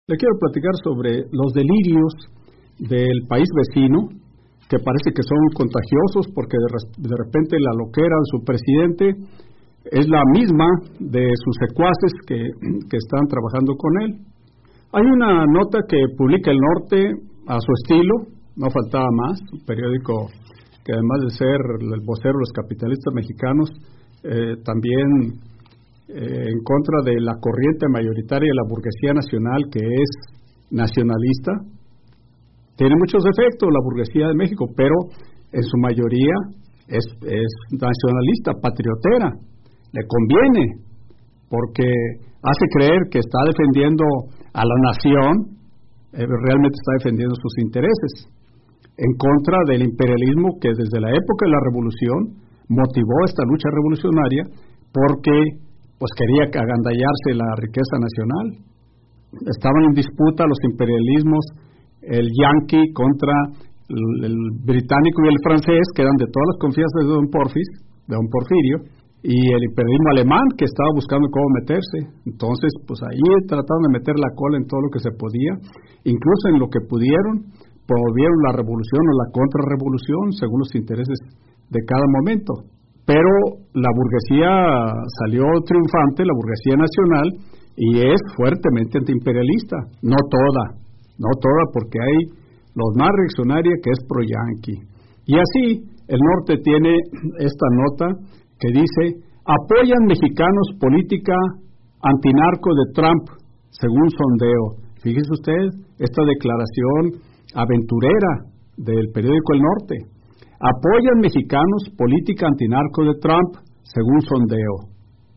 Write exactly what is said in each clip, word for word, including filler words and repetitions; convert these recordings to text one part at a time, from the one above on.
Le quiero platicar sobre los delirios del país vecino, que parece que son contagiosos porque de, de repente la loquera de su presidente es la misma de sus secuaces que, que están trabajando con él. Hay una nota que publica El Norte a su estilo, no faltaba más, un periódico que además de ser el vocero de los capitalistas mexicanos, eh, también eh, en contra de la corriente mayoritaria de la burguesía nacional, que es nacionalista. Tiene muchos defectos la burguesía de México, pero en su mayoría es, es nacionalista, patriotera. Le conviene, porque hace creer que está defendiendo a la nación, eh, realmente está defendiendo sus intereses, en contra del imperialismo que desde la época de la Revolución motivó esta lucha revolucionaria, porque pues quería agandallarse la riqueza nacional. Estaban en disputa los imperialismos, el yanqui contra el, el británico y el francés, que eran de todas las confianzas de don Porfis, de don Porfirio, y el imperialismo alemán, que estaba buscando cómo meterse. Entonces, pues ahí trataron de meter la cola en todo lo que se podía, incluso en lo que pudieron, promovieron la revolución o la contrarrevolución, según los intereses de cada momento. Pero la burguesía salió triunfante, la burguesía nacional, y es fuertemente antiimperialista. No toda, no toda, porque hay los más reaccionarios que es pro-yanqui. Y así, el Norte tiene esta nota que dice: apoyan mexicanos política antinarco de Trump, según sondeo. Fíjese usted, esta declaración aventurera del periódico El Norte. Apoyan mexicanos política antinarco de Trump, según sondeo.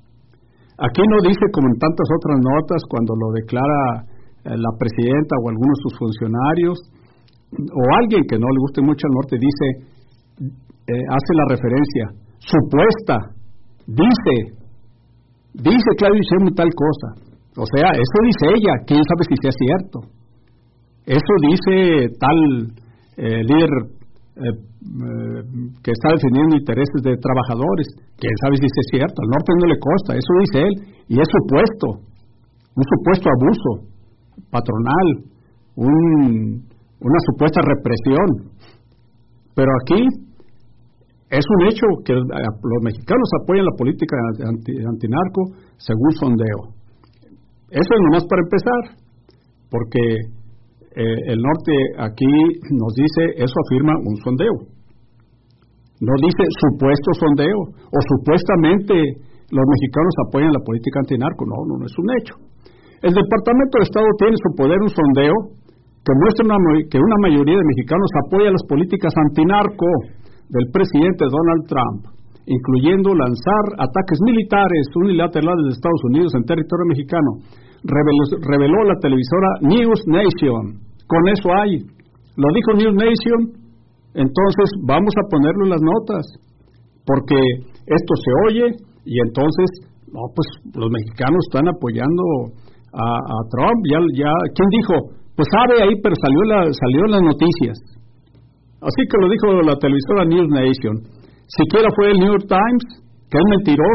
Aquí no dice, como en tantas otras notas, cuando lo declara eh, la presidenta o algunos de sus funcionarios, o alguien que no le guste mucho al Norte, dice, eh, hace la referencia, supuesta, dice, dice Claudio Sheinbaum tal cosa. O sea, eso dice ella, quién sabe si sea cierto. Eso dice tal eh, líder eh, eh, que está defendiendo intereses de trabajadores, quién sabe si es cierto. Al Norte no le consta, eso dice él, y es supuesto, un supuesto abuso patronal, un, una supuesta represión. Pero aquí es un hecho que los mexicanos apoyan la política anti, antinarco según sondeo. Eso es nomás para empezar, porque eh, el Norte aquí nos dice, eso afirma un sondeo. No dice supuesto sondeo, o supuestamente los mexicanos apoyan la política antinarco. No, no, no es un hecho. El Departamento de Estado tiene en su poder un sondeo que muestra una, que una mayoría de mexicanos apoya las políticas antinarco del presidente Donald Trump, incluyendo lanzar ataques militares unilaterales de Estados Unidos en territorio mexicano. Reveló, reveló la televisora News Nation. Con eso hay. Lo dijo News Nation, entonces vamos a ponerlo en las notas, porque esto se oye y entonces, no, pues los mexicanos están apoyando a, a Trump. Ya, ya, ¿quién dijo? Pues sabe ahí, pero salió, la, salió en las noticias. Así que lo dijo la televisora News Nation. Siquiera fue el New York Times, que es mentiroso.